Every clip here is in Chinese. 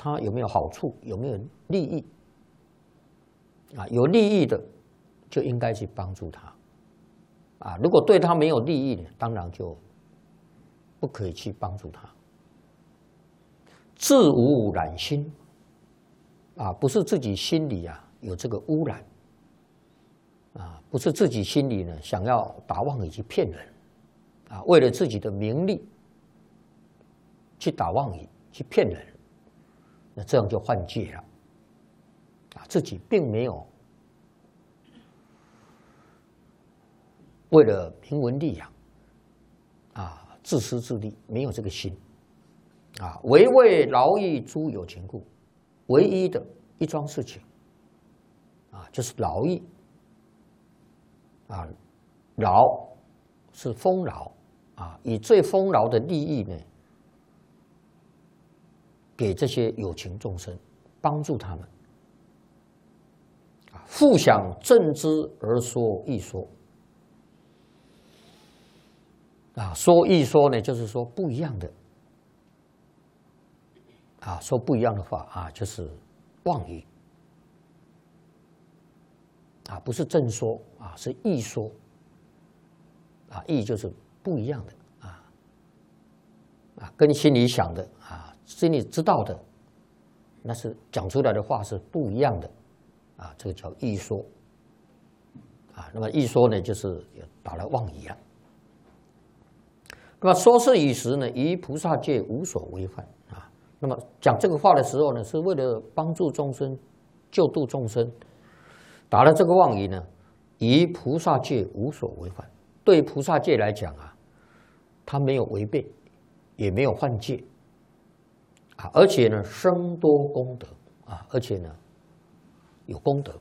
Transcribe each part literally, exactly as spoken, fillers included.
他有没有好处，有没有利益啊？有利益的就应该去帮助他啊。如果对他没有利益呢，当然就不可以去帮助他。自无染心啊，不是自己心里啊有这个污染啊，不是自己心里呢想要打妄语去骗人啊，为了自己的名利去打妄语去骗人，那这样就犯戒了啊，自己并没有为了名闻利养啊自私自利，没有这个心啊，唯为劳役诸有情故，唯一的一桩事情啊，就是劳役啊，劳是丰劳啊，以最丰劳的利益呢，给这些有情众生，帮助他们啊，复想正知而说一说啊，说一说呢，就是说不一样的。啊，说不一样的话啊，就是妄语啊，不是正说啊，是异说啊，异就是不一样的啊啊，跟心里想的啊，心里知道的，那是讲出来的话是不一样的啊，这个叫异说啊。那么异说呢，就是打了妄语啊。那么说是语时呢，于菩萨戒无所违犯啊。那么讲这个话的时候呢，是为了帮助众生、救度众生，打了这个妄语呢，于菩萨戒无所违犯。对菩萨戒来讲啊，他没有违背，也没有犯戒啊，而且呢，生多功德啊，而且呢，有功德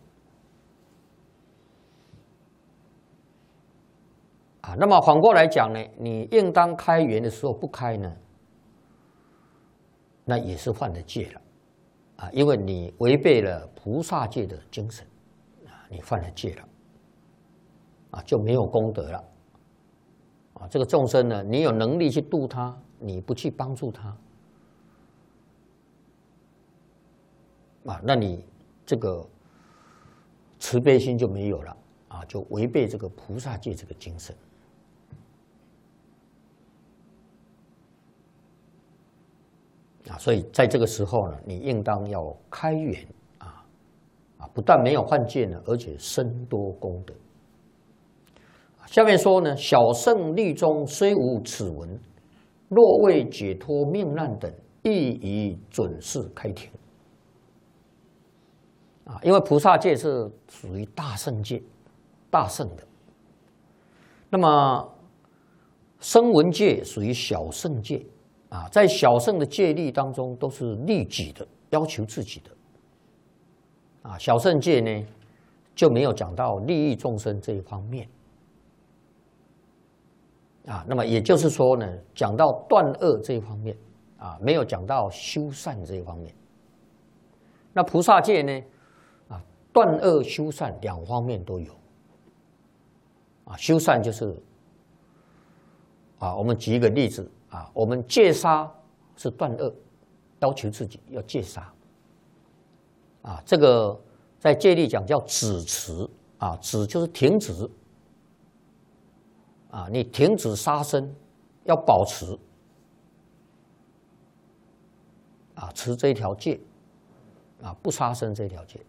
啊。那么反过来讲呢，你应当开源的时候不开呢，那也是犯了戒了啊，因为你违背了菩萨戒的精神啊，你犯了戒了啊，就没有功德了啊。这个众生呢，你有能力去度他，你不去帮助他啊，那你这个慈悲心就没有了啊，就违背这个菩萨戒这个精神。啊，所以在这个时候呢，你应当要开源啊啊，不但没有犯戒呢，而且深多功德。下面说呢，小圣律中虽无此文，若为解脱命难等，亦以准示开庭。啊，因为菩萨戒是属于大圣戒，大圣的。那么声闻戒属于小圣戒。啊，在小圣的戒律当中，都是利己的，要求自己的。啊，小圣戒呢，就没有讲到利益众生这一方面。啊，那么也就是说呢，讲到断恶这一方面，啊，没有讲到修善这一方面。那菩萨戒呢，啊，断恶修善两方面都有。啊，修善就是，啊，我们举一个例子。啊，我们戒杀是断恶，要求自己要戒杀。啊，这个在戒律讲叫止持啊，止就是停止。啊，你停止杀生，要保持啊，持这一条戒啊，不杀生这条戒。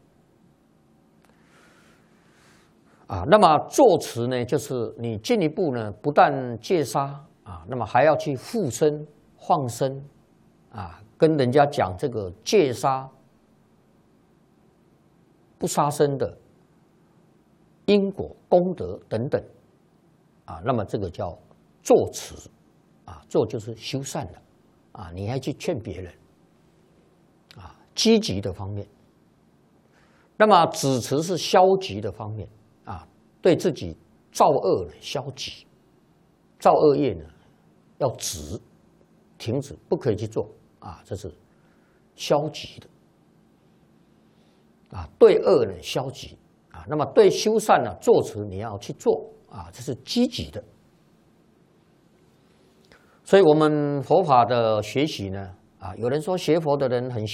啊，那么坐持呢，就是你进一步呢，不但戒杀。啊，那么还要去护身、放生，啊，跟人家讲这个戒杀、不杀生的因果、功德等等，啊，那么这个叫坐持，啊，坐就是修善的，啊，你还去劝别人，啊，积极的方面。那么止持是消极的方面，啊，对自己造恶呢消极，造恶业呢。要止，停止，不可以去做啊！这是消极的啊，对恶呢消极啊，那么对修善呢，坐持你要去做啊，这是积极的。所以，我们佛法的学习呢，啊，有人说学佛的人很